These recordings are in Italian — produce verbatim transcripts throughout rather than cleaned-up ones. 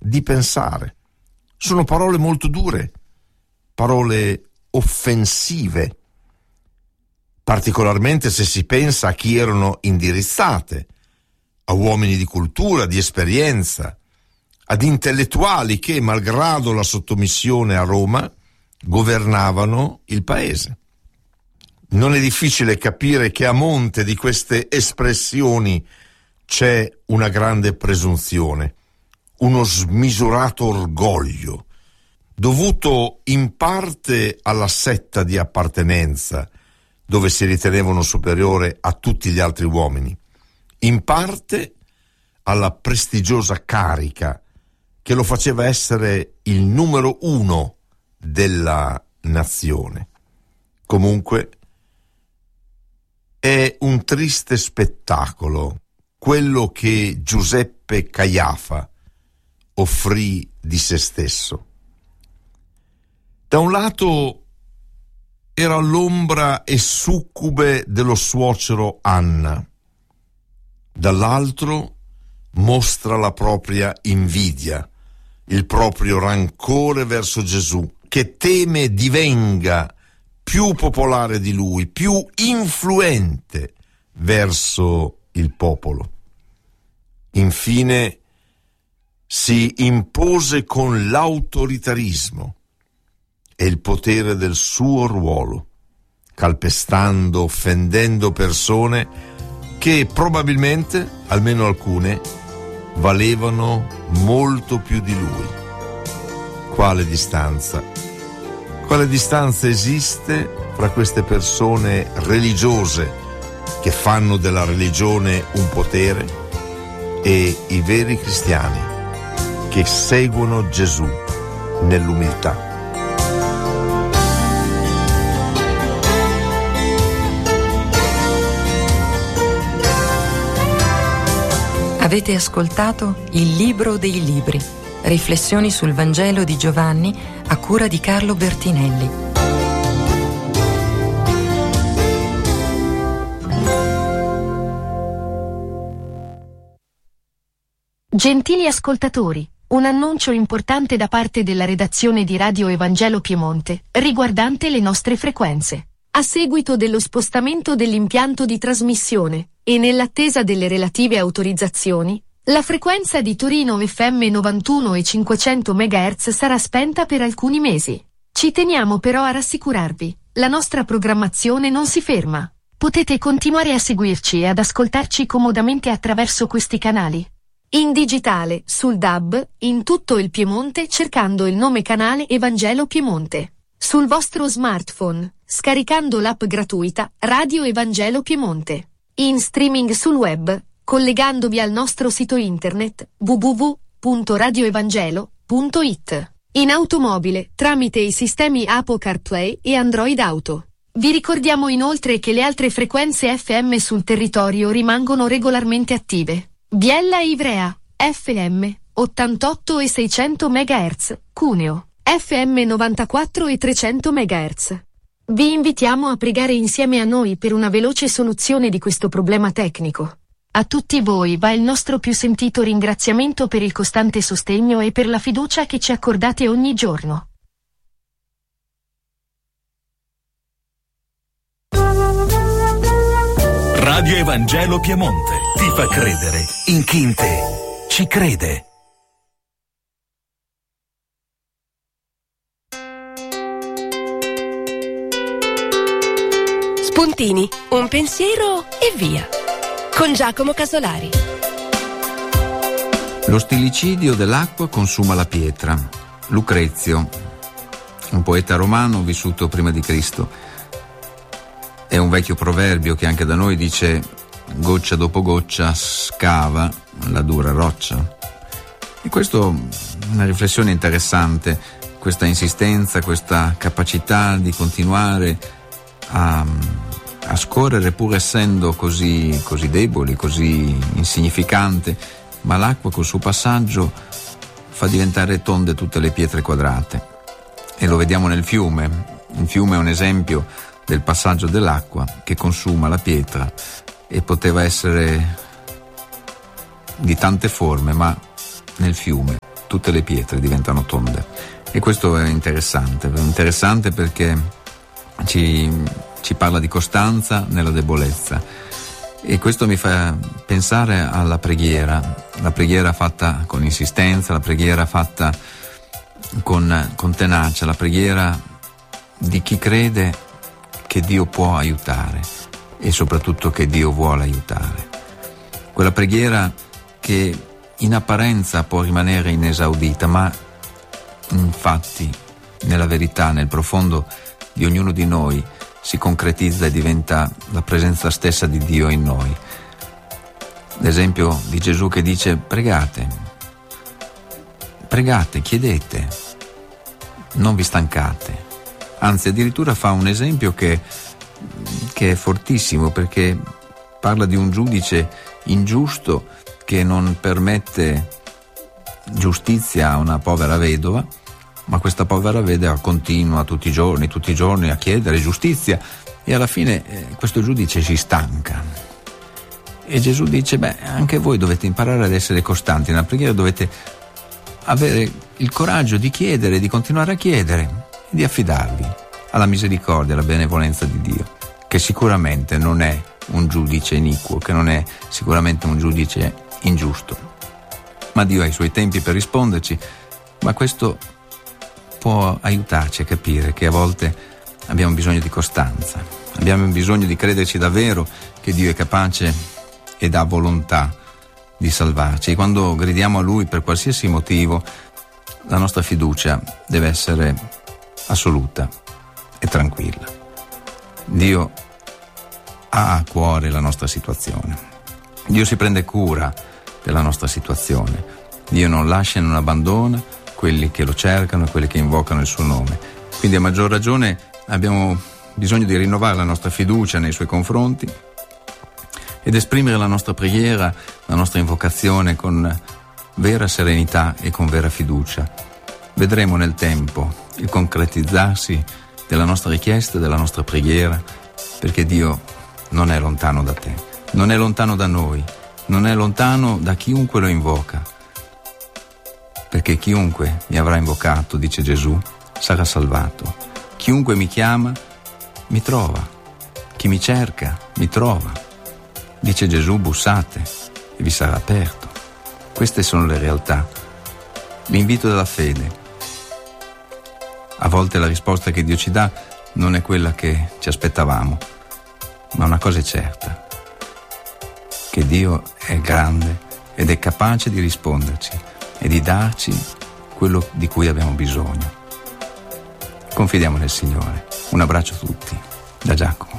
di pensare. Sono parole molto dure, parole offensive, particolarmente se si pensa a chi erano indirizzate, a uomini di cultura, di esperienza, ad intellettuali che, malgrado la sottomissione a Roma, governavano il paese. Non è difficile capire che a monte di queste espressioni c'è una grande presunzione, uno smisurato orgoglio, dovuto in parte alla setta di appartenenza, dove si ritenevano superiore a tutti gli altri uomini, in parte alla prestigiosa carica che lo faceva essere il numero uno della nazione. Comunque, è un triste spettacolo quello che Giuseppe Caiafa offrì di se stesso. Da un lato era l'ombra e succube dello suocero Anna, dall'altro mostra la propria invidia, il proprio rancore verso Gesù, che teme divenga più popolare di lui, più influente verso il popolo. Infine si impose con l'autoritarismo e il potere del suo ruolo, calpestando, offendendo persone che probabilmente, almeno alcune, valevano molto più di lui. Quale distanza? Quale distanza esiste fra queste persone religiose che fanno della religione un potere e i veri cristiani che seguono Gesù nell'umiltà? Avete ascoltato Il Libro dei Libri, riflessioni sul Vangelo di Giovanni a cura di Carlo Bertinelli. Gentili ascoltatori, un annuncio importante da parte della redazione di Radio Evangelo Piemonte, riguardante le nostre frequenze. A seguito dello spostamento dell'impianto di trasmissione e nell'attesa delle relative autorizzazioni, la frequenza di Torino F M novantuno e cinquecento megahertz sarà spenta per alcuni mesi. Ci teniamo però a rassicurarvi, la nostra programmazione non si ferma. Potete continuare a seguirci e ad ascoltarci comodamente attraverso questi canali. In digitale, sul D A B, in tutto il Piemonte cercando il nome canale Evangelo Piemonte. Sul vostro smartphone, scaricando l'app gratuita Radio Evangelo Piemonte. In streaming sul web, collegandovi al nostro sito internet w w w punto radio evangelo punto i t. In automobile, tramite i sistemi Apple CarPlay e Android Auto. Vi ricordiamo inoltre che le altre frequenze F M sul territorio rimangono regolarmente attive. Biella e Ivrea, F M, ottantotto e seicento megahertz, Cuneo, F M novantaquattro e trecento megahertz. Vi invitiamo a pregare insieme a noi per una veloce soluzione di questo problema tecnico. A tutti voi va il nostro più sentito ringraziamento per il costante sostegno e per la fiducia che ci accordate ogni giorno. Radio Evangelo Piemonte ti fa credere in chi in te ci crede. Spuntini, un pensiero e via. Con Giacomo Casolari. Lo stillicidio dell'acqua consuma la pietra. Lucrezio, un poeta romano vissuto prima di Cristo. È un vecchio proverbio che anche da noi dice: goccia dopo goccia scava la dura roccia. E questo è una riflessione interessante, questa insistenza, questa capacità di continuare a, a scorrere pur essendo così, così deboli, così insignificante, ma l'acqua col suo passaggio fa diventare tonde tutte le pietre quadrate. E lo vediamo nel fiume. Il fiume è un esempio del passaggio dell'acqua che consuma la pietra, e poteva essere di tante forme, ma nel fiume tutte le pietre diventano tonde. E questo è interessante, è interessante perché ci, ci parla di costanza nella debolezza. E questo mi fa pensare alla preghiera, la preghiera fatta con insistenza, la preghiera fatta con, con tenacia, la preghiera di chi crede che Dio può aiutare e soprattutto che Dio vuole aiutare. Quella preghiera che in apparenza può rimanere inesaudita, ma infatti nella verità, nel profondo di ognuno di noi si concretizza e diventa la presenza stessa di Dio in noi. L'esempio di Gesù che dice: pregate, pregate, chiedete, non vi stancate. Anzi, addirittura fa un esempio che, che è fortissimo, perché parla di un giudice ingiusto che non permette giustizia a una povera vedova, ma questa povera vedova continua tutti i giorni, tutti i giorni a chiedere giustizia, e alla fine eh, questo giudice si stanca. E Gesù dice: beh, anche voi dovete imparare ad essere costanti nella preghiera, dovete avere il coraggio di chiedere, di continuare a chiedere e di affidarvi alla misericordia, alla benevolenza di Dio, che sicuramente non è un giudice iniquo, che non è sicuramente un giudice ingiusto, ma Dio ha i suoi tempi per risponderci. Ma questo può aiutarci a capire che a volte abbiamo bisogno di costanza, abbiamo bisogno di crederci davvero che Dio è capace ed ha volontà di salvarci. E quando gridiamo a Lui per qualsiasi motivo, la nostra fiducia deve essere assoluta e tranquilla. Dio ha a cuore la nostra situazione, Dio si prende cura della nostra situazione, Dio non lascia e non abbandona quelli che lo cercano e quelli che invocano il suo nome. Quindi a maggior ragione abbiamo bisogno di rinnovare la nostra fiducia nei suoi confronti ed esprimere la nostra preghiera, la nostra invocazione con vera serenità e con vera fiducia. Vedremo nel tempo il concretizzarsi della nostra richiesta, della nostra preghiera, perché Dio non è lontano da te, non è lontano da noi, non è lontano da chiunque lo invoca, perché chiunque mi avrà invocato, dice Gesù, sarà salvato. Chiunque mi chiama mi trova, chi mi cerca mi trova. Dice Gesù: bussate e vi sarà aperto. Queste sono le realtà, l'invito della fede. A volte la risposta che Dio ci dà non è quella che ci aspettavamo, ma una cosa è certa, che Dio è grande ed è capace di risponderci e di darci quello di cui abbiamo bisogno. Confidiamo nel Signore. Un abbraccio a tutti, da Giacomo.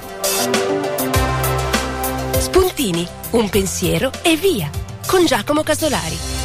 Spuntini, un pensiero e via, con Giacomo Casolari.